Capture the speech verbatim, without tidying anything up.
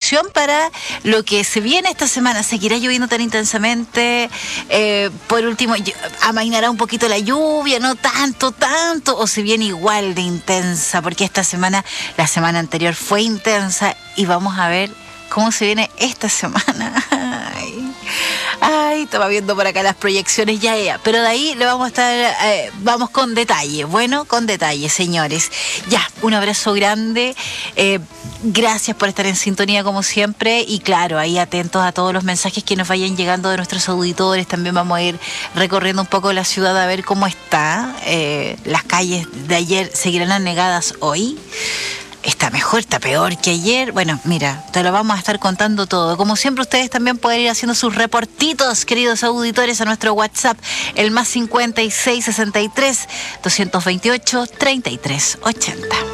precaución para lo que se viene esta semana. ¿Seguirá lloviendo tan intensamente? Eh, por último, amainará un poquito la lluvia, no tanto, tanto, o se viene igual de intensa, porque esta semana, la semana anterior fue intensa, y vamos a ver cómo se viene esta semana. Ay, ay, estaba viendo por acá las proyecciones, ya, ya. Pero de ahí le vamos a estar, eh, vamos con detalle. Bueno, con detalle, señores. Ya, un abrazo grande. Eh, gracias por estar en sintonía como siempre. Y claro, ahí atentos a todos los mensajes que nos vayan llegando de nuestros auditores. También vamos a ir recorriendo un poco la ciudad a ver cómo está. Eh, las calles de ayer seguirán anegadas hoy. Está mejor, está peor que ayer. Bueno, mira, te lo vamos a estar contando todo. Como siempre, ustedes también pueden ir haciendo sus reportitos, queridos auditores, a nuestro WhatsApp, el más cincuenta y seis sesenta y tres, doscientos veintiocho, treinta y tres ochenta.